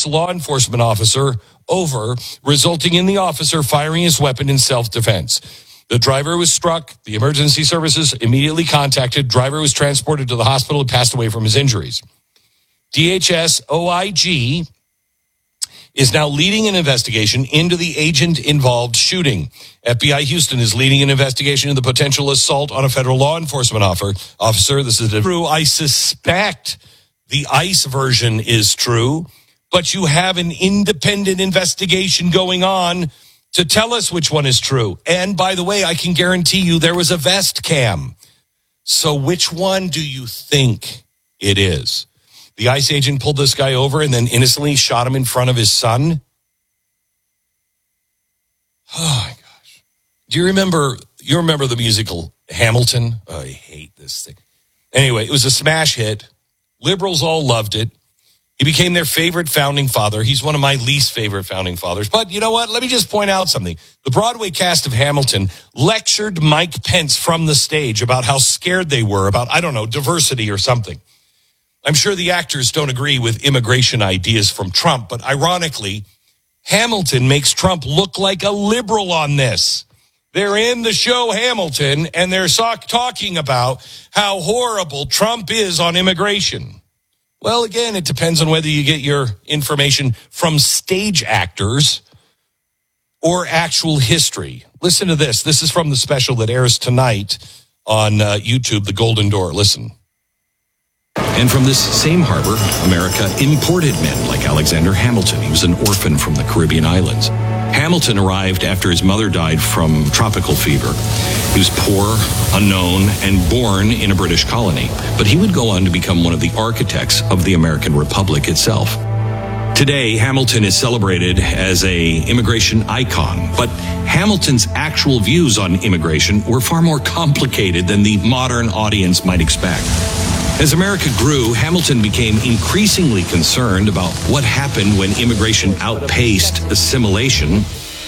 ICE law enforcement officer over, resulting in the officer firing his weapon in self-defense. The driver was struck. The emergency services immediately contacted. Driver was transported to the hospital and passed away from his injuries. DHS OIG is now leading an investigation into the agent-involved shooting. FBI Houston is leading an investigation into the potential assault on a federal law enforcement officer. This is true. I suspect the ICE version is true, but you have an independent investigation going on to tell us which one is true. And by the way, I can guarantee you there was a vest cam. So which one do you think it is? The ICE agent pulled this guy over and then innocently shot him in front of his son. Oh, my gosh. Do you remember the musical Hamilton? Oh, I hate this thing. Anyway, it was a smash hit. Liberals all loved it. He became their favorite founding father. He's one of my least favorite founding fathers. But you know what? Let me just point out something. The Broadway cast of Hamilton lectured Mike Pence from the stage about how scared they were about, I don't know, diversity or something. I'm sure the actors don't agree with immigration ideas from Trump, but ironically, Hamilton makes Trump look like a liberal on this. They're in the show Hamilton, and they're talking about how horrible Trump is on immigration. Well, again, it depends on whether you get your information from stage actors or actual history. Listen to this. This is from the special that airs tonight on YouTube, The Golden Door. Listen. And from this same harbor, America imported men like Alexander Hamilton. He was an orphan from the Caribbean islands. Hamilton arrived after his mother died from tropical fever. He was poor, unknown, and born in a British colony. But he would go on to become one of the architects of the American Republic itself. Today, Hamilton is celebrated as an immigration icon, but Hamilton's actual views on immigration were far more complicated than the modern audience might expect. As America grew, Hamilton became increasingly concerned about what happened when immigration outpaced assimilation.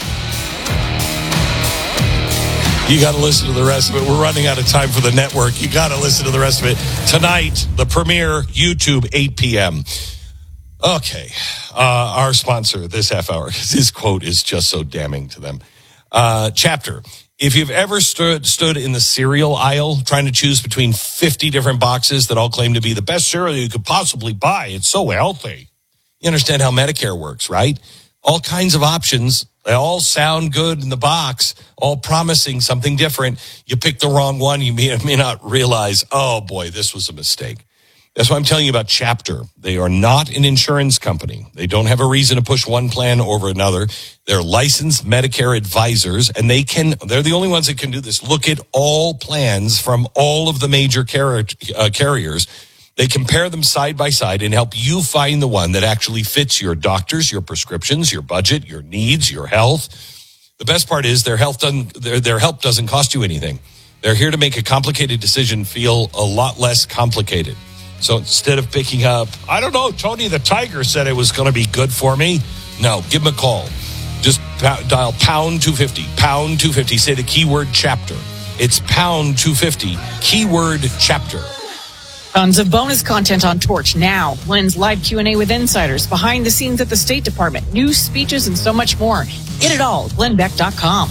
You got to listen to the rest of it. We're running out of time for the network. You got to listen to the rest of it. Tonight, the premiere, YouTube, 8 p.m. Okay. Our sponsor this half hour, because his quote is just so damning to them. Chapter. If you've ever stood in the cereal aisle trying to choose between 50 different boxes that all claim to be the best cereal you could possibly buy, it's so healthy. You understand how Medicare works, right? All kinds of options. They all sound good in the box, all promising something different. You pick the wrong one. You may not realize, oh boy, this was a mistake. That's why I'm telling you about Chapter. They are not an insurance company. They don't have a reason to push one plan over another. They're licensed Medicare advisors, and they're the only ones that can do this. Look at all plans from all of the major carriers. They compare them side by side and help you find the one that actually fits your doctors, your prescriptions, your budget, your needs, your health. The best part is their help doesn't cost you anything. They're here to make a complicated decision feel a lot less complicated. So instead of picking up, I don't know, Tony the Tiger said it was going to be good for me. No, give him a call. Just dial pound 250, pound 250. Say the keyword Chapter. It's pound 250, keyword Chapter. Tons of bonus content on Torch now. Glenn's live Q&A with insiders, behind the scenes at the State Department, news, speeches, and so much more. Get it all at glennbeck.com.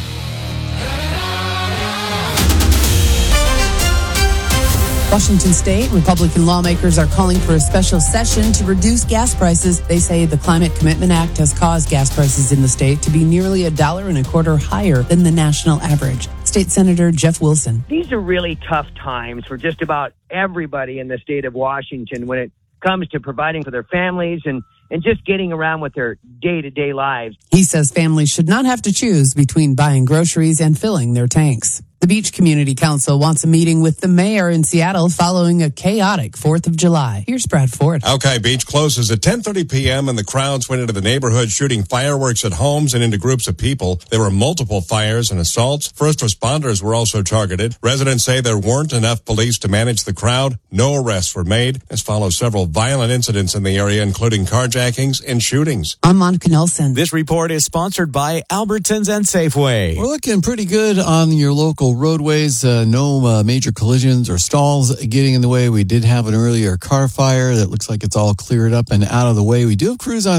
Washington State, Republican lawmakers are calling for a special session to reduce gas prices. They say the Climate Commitment Act has caused gas prices in the state to be nearly $1.25 higher than the national average. State Senator Jeff Wilson. These are really tough times for just about everybody in the state of Washington when it comes to providing for their families and just getting around with their day-to-day lives. He says families should not have to choose between buying groceries and filling their tanks. The Beach Community Council wants a meeting with the mayor in Seattle following a chaotic 4th of July. Here's Brad Ford. Alki Beach closes at 10:30 p.m. and the crowds went into the neighborhood shooting fireworks at homes and into groups of people. There were multiple fires and assaults. First responders were also targeted. Residents say there weren't enough police to manage the crowd. No arrests were made. This follows several violent incidents in the area, including carjackings and shootings. I'm Monica Nelson. This report is sponsored by Albertsons and Safeway. We're looking pretty good on your local roadways. No major collisions or stalls getting in the way. We did have an earlier car fire that looks like it's all cleared up and out of the way. We do have crews on